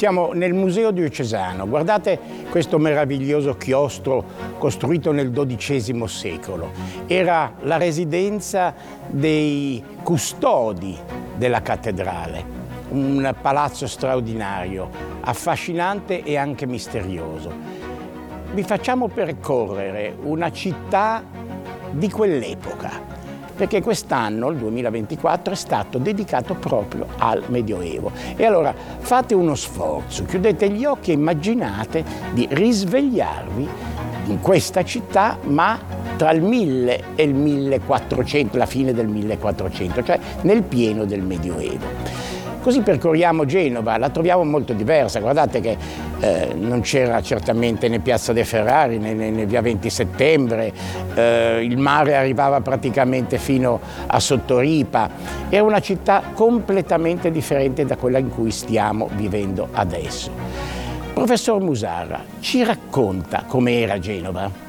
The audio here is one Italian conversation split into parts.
Siamo nel Museo Diocesano. Guardate questo meraviglioso chiostro costruito nel XII secolo. Era la residenza dei custodi della cattedrale. Un palazzo straordinario, affascinante e anche misterioso. Vi facciamo percorrere una città di quell'epoca, perché quest'anno, il 2024, è stato dedicato proprio al Medioevo. E allora fate uno sforzo, chiudete gli occhi e immaginate di risvegliarvi in questa città, ma tra il 1000 e il 1400, la fine del 1400, cioè nel pieno del Medioevo. Così percorriamo Genova, la troviamo molto diversa. Guardate che non c'era certamente né Piazza dei Ferrari né via 20 settembre, il mare arrivava praticamente fino a Sottoripa. Era una città completamente differente da quella in cui stiamo vivendo adesso. Professor Musara, ci racconta com'era Genova?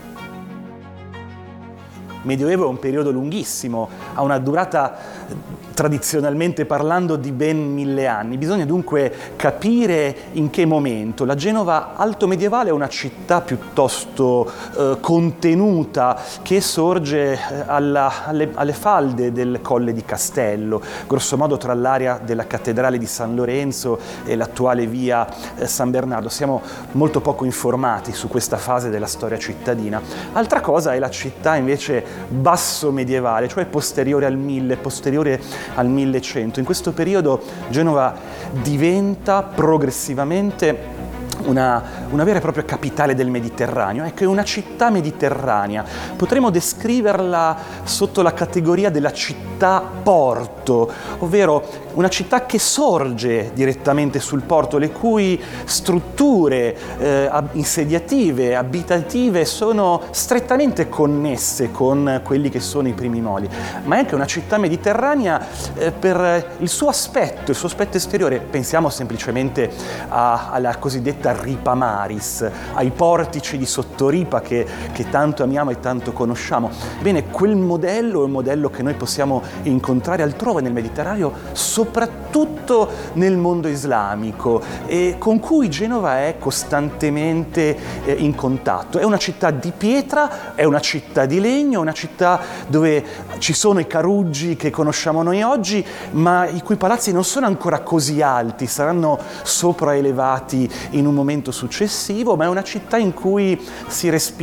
Medioevo è un periodo lunghissimo, ha una durata tradizionalmente parlando di ben 1000 anni. Bisogna dunque capire in che momento. La Genova alto medievale è una città piuttosto contenuta che sorge alle falde del Colle di Castello, grosso modo tra l'area della cattedrale di San Lorenzo e l'attuale via San Bernardo. Siamo molto poco informati su questa fase della storia cittadina. Altra cosa è la città invece basso medievale, cioè posteriore al 1000, posteriore al 1100. In questo periodo Genova diventa progressivamente una vera e propria capitale del Mediterraneo, ecco, è una città mediterranea. Potremmo descriverla sotto la categoria della città-porto, ovvero una città che sorge direttamente sul porto, le cui strutture insediative, abitative sono strettamente connesse con quelli che sono i primi moli. Ma è anche una città mediterranea per il suo aspetto esteriore. Pensiamo semplicemente alla cosiddetta Ripa Maris, ai portici di Sottoripa che tanto amiamo e tanto conosciamo. Bene, quel modello è un modello che noi possiamo incontrare altrove nel Mediterraneo, soprattutto nel mondo islamico, e con cui Genova è costantemente in contatto. È una città di pietra, è una città di legno, è una città dove ci sono i caruggi che conosciamo noi oggi, ma i cui palazzi non sono ancora così alti, saranno sopraelevati in un momento successivo, ma è una città in cui si respira